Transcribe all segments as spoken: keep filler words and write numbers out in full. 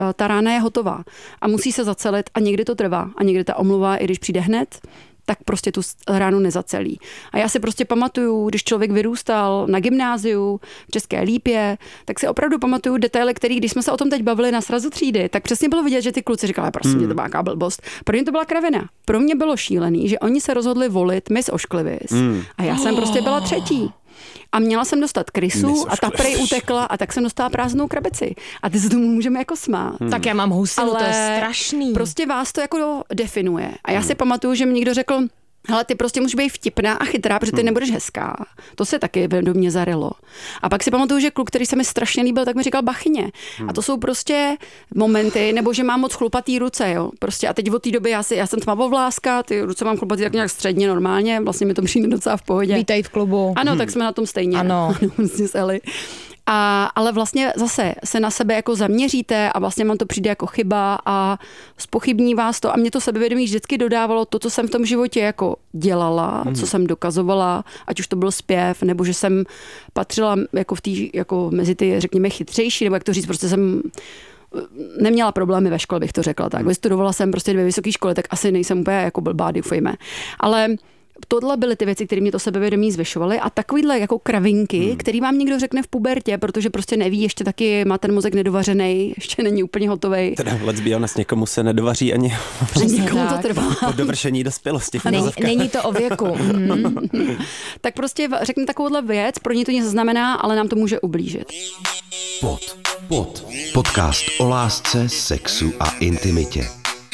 ta rána je hotová a musí se zacelit a někdy to trvá a někdy ta omluva, i když přijde hned, tak prostě tu ránu nezacelí. A já si prostě pamatuju, když člověk vyrůstal na gymnáziu v České Lípě, tak si opravdu pamatuju detaily, který, když jsme se o tom teď bavili na srazu třídy, tak přesně bylo vidět, že ty kluci říkali, prosím, hmm. to byla nějaká blbost. Pro ně to byla kravina. Pro mě bylo šílený, že oni se rozhodli volit Miss Ošklivis hmm. a já jsem prostě byla třetí. A měla jsem dostat krysu a ta prej utekla a tak jsem dostala prázdnou krabici. A ty se tomu můžeme jako smát. Hmm. Tak já mám husinu, to je strašný. Prostě vás to jako definuje. A já hmm. si pamatuju, že mi někdo řekl, hele, ty prostě musíš být vtipná a chytrá, protože ty hmm. nebudeš hezká. To se taky do mě zarilo. A pak si pamatuju, že kluk, který se mi strašně líbil, tak mi říkal bachyně. Hmm. A to jsou prostě momenty, nebo že mám moc chlupatý ruce, jo. Prostě a teď od té doby já, si, já jsem tmavovláska, ty ruce mám chlupatý tak nějak středně normálně, vlastně mi to přijde docela v pohodě. Vítej v klubu. Ano, hmm. tak jsme na tom stejně. Ano. A, ale vlastně zase se na sebe jako zaměříte a vlastně vám to přijde jako chyba a zpochybní vás to a mě to sebevědomí vždycky dodávalo to, co jsem v tom životě jako dělala, mm. co jsem dokazovala, ať už to byl zpěv, nebo že jsem patřila jako v tý, jako mezi ty, řekněme, chytřejší, nebo jak to říct, prostě jsem neměla problémy ve škole, bych to řekla tak. Vystudovala jsem prostě dvě vysoké školy, tak asi nejsem úplně jako blbá, doufejme. Ale tohle byly ty věci, které mě to sebevědomí zvyšovaly a takovýhle jako kravinky, hmm. který vám někdo řekne v pubertě, protože prostě neví, ještě taky má ten mozek nedovařený, ještě není úplně hotovej. Teda let's be honest, někomu se nedovaří ani někomu to trvá. Po dovršení dospělosti. Není, není to o věku. Hmm. Tak prostě řekne takovouhle věc, pro ní to nic znamená, ale nám to může ublížit. Pod, pod. Podcast o lásce, sexu a intimitě.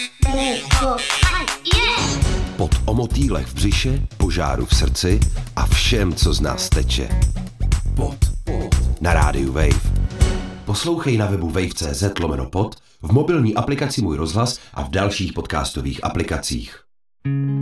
Pod o motýlech v břiše, požáru v srdci a všem, co z nás teče. Pod, pod. Na rádiu Wave. Poslouchej na webu wave tečka cz lomeno pod, v mobilní aplikaci Můj rozhlas a v dalších podcastových aplikacích.